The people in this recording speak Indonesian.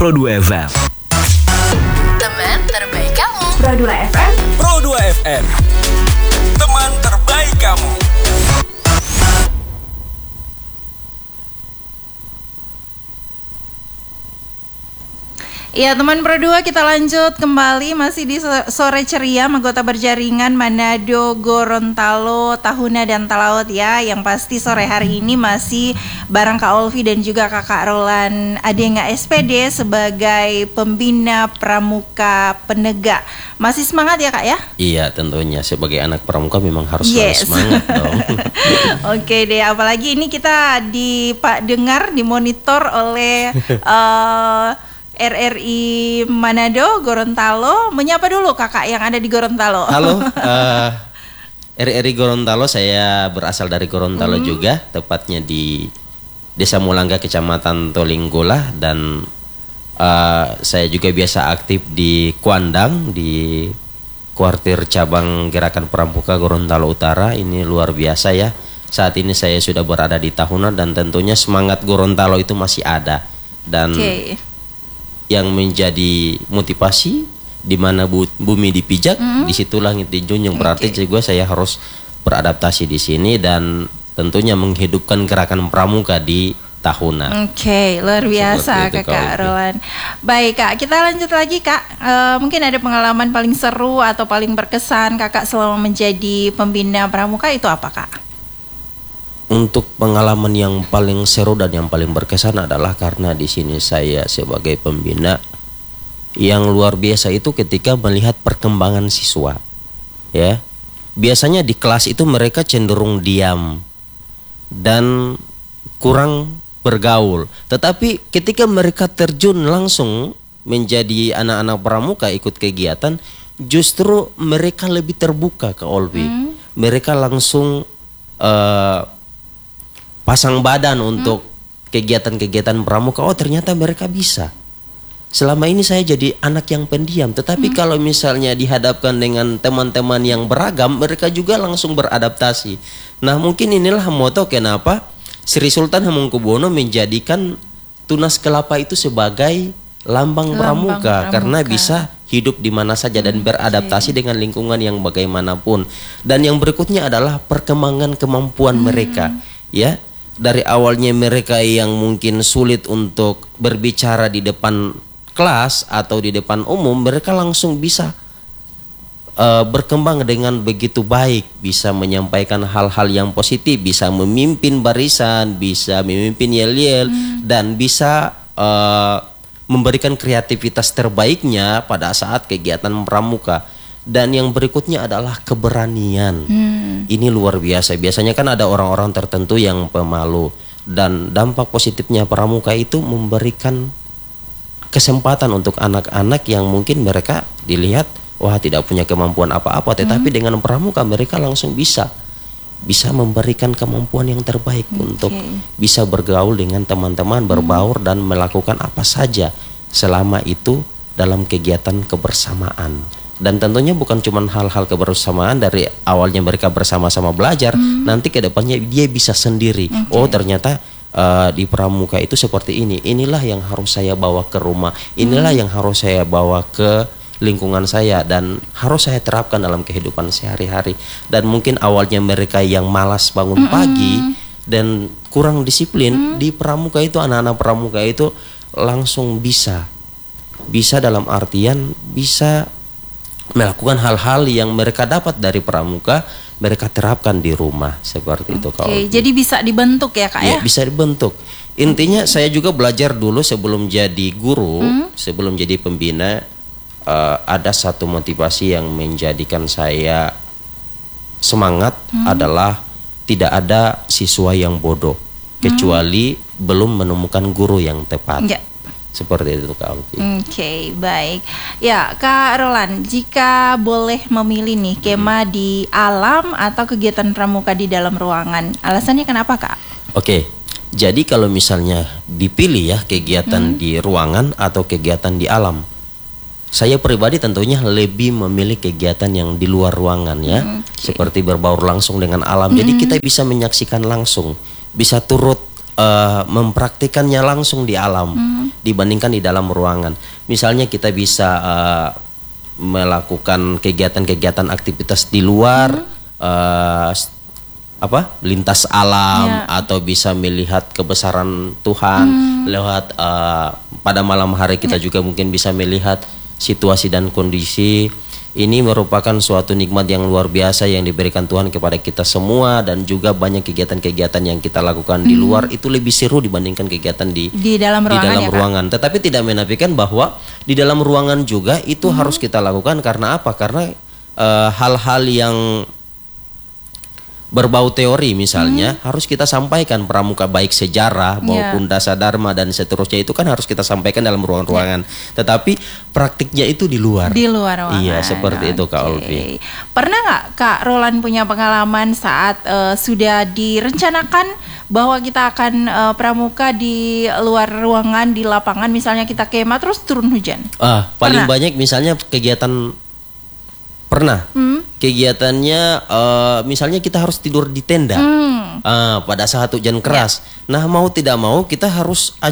Pro 2 FM. Teman terbaik kamu. Pro 2 FM. Pro 2 FM. Teman terbaik kamu. Ya teman Pro 2, kita lanjut kembali masih di sore ceria anggota berjaringan Manado, Gorontalo, Tahuna dan Talaut ya. Yang pasti sore hari ini masih bareng Kak Olvi dan juga Kakak Roland Adenga SPD sebagai pembina pramuka penegak. Masih semangat ya Kak ya? Iya tentunya, sebagai anak pramuka memang harus selalu semangat dong. Oke deh, apalagi ini kita dengar dimonitor oleh RRI Manado, Gorontalo. Menyapa dulu kakak yang ada di Gorontalo. Halo, RRI Gorontalo, saya berasal dari Gorontalo juga, tepatnya di Desa Mulangga, Kecamatan Tolinggola. Dan saya juga biasa aktif di Kuandang, di kuartir cabang Gerakan Pramuka Gorontalo Utara. Ini luar biasa ya. Saat ini saya sudah berada di Tahuna dan tentunya semangat Gorontalo itu masih ada. Dan yang menjadi motivasi di mana bumi dipijak, di situ langit dijunjung. Berarti juga saya harus beradaptasi di sini dan tentunya menghidupkan gerakan pramuka di Tahuna. Oke, luar biasa Kakak Roland. Baik Kak, kita lanjut lagi Kak. Mungkin ada pengalaman paling seru atau paling berkesan Kakak selama menjadi pembina pramuka, itu apa Kak? Untuk pengalaman yang paling seru dan yang paling berkesan adalah karena di sini saya sebagai pembina, yang luar biasa itu ketika melihat perkembangan siswa. Ya, biasanya di kelas itu mereka cenderung diam dan kurang bergaul. Tetapi ketika mereka terjun langsung menjadi anak-anak pramuka ikut kegiatan, justru mereka lebih terbuka ke Olvi. Mereka langsung pasang badan untuk kegiatan-kegiatan pramuka. Oh ternyata mereka bisa. Selama ini saya jadi anak yang pendiam, tetapi kalau misalnya dihadapkan dengan teman-teman yang beragam, mereka juga langsung beradaptasi. Nah mungkin inilah moto kenapa Sri Sultan Hamengkubuwono menjadikan tunas kelapa itu sebagai lambang pramuka, karena bisa hidup di mana saja dan beradaptasi dengan lingkungan yang bagaimanapun. Dan yang berikutnya adalah perkembangan kemampuan mereka, ya. Dari awalnya mereka yang mungkin sulit untuk berbicara di depan kelas atau di depan umum, mereka langsung bisa berkembang dengan begitu baik, bisa menyampaikan hal-hal yang positif, bisa memimpin barisan, bisa memimpin yel-yel, dan bisa memberikan kreativitas terbaiknya pada saat kegiatan pramuka. Dan yang berikutnya adalah keberanian. Ini luar biasa. Biasanya kan ada orang-orang tertentu yang pemalu, dan dampak positifnya pramuka itu memberikan kesempatan untuk anak-anak yang mungkin mereka dilihat wah tidak punya kemampuan apa-apa, tetapi dengan pramuka mereka langsung bisa memberikan kemampuan yang terbaik untuk bisa bergaul dengan teman-teman, berbaur dan melakukan apa saja selama itu dalam kegiatan kebersamaan. Dan tentunya bukan cuma hal-hal kebersamaan, dari awalnya mereka bersama-sama belajar, nanti ke depannya dia bisa sendiri. Oh ternyata di pramuka itu seperti ini. Inilah yang harus saya bawa ke rumah. Inilah yang harus saya bawa ke lingkungan saya dan harus saya terapkan dalam kehidupan sehari-hari. Dan mungkin awalnya mereka yang malas bangun pagi dan kurang disiplin, di pramuka itu anak-anak pramuka itu langsung bisa dalam artian bisa melakukan hal-hal yang mereka dapat dari pramuka, mereka terapkan di rumah seperti itu. Jadi bisa dibentuk ya Kak ya? Bisa dibentuk. Intinya saya juga belajar dulu sebelum jadi guru, sebelum jadi pembina, ada satu motivasi yang menjadikan saya semangat adalah tidak ada siswa yang bodoh kecuali belum menemukan guru yang tepat. Seperti itu Kak Alfi. Oke, baik. Ya, Kak Roland, jika boleh memilih nih kema di alam atau kegiatan pramuka di dalam ruangan, alasannya kenapa Kak? Oke, jadi kalau misalnya dipilih ya kegiatan di ruangan atau kegiatan di alam, saya pribadi tentunya lebih memilih kegiatan yang di luar ruangan ya, seperti berbaur langsung dengan alam. Jadi kita bisa menyaksikan langsung, bisa turut mempraktikannya langsung di alam dibandingkan di dalam ruangan. Misalnya kita bisa melakukan kegiatan-kegiatan aktivitas di luar, lintas alam, atau bisa melihat kebesaran Tuhan lewat pada malam hari kita juga mungkin bisa melihat situasi dan kondisi. Ini merupakan suatu nikmat yang luar biasa yang diberikan Tuhan kepada kita semua, dan juga banyak kegiatan-kegiatan yang kita lakukan di luar itu lebih seru dibandingkan kegiatan di dalam ruangan, ruangan. Tetapi tidak menafikan bahwa di dalam ruangan juga itu harus kita lakukan. Karena apa? Karena hal-hal yang berbau teori misalnya harus kita sampaikan, pramuka baik sejarah maupun dasar dharma dan seterusnya itu kan harus kita sampaikan dalam ruangan-ruangan. Tetapi praktiknya itu di luar. Di luar ruangan. Iya, seperti itu Kak Olvi. Pernah nggak Kak Roland punya pengalaman saat sudah direncanakan bahwa kita akan pramuka di luar ruangan, di lapangan, misalnya kita kemah terus turun hujan? Paling banyak misalnya kegiatan kegiatannya misalnya kita harus tidur di tenda pada saat hujan keras. Nah, mau tidak mau kita harus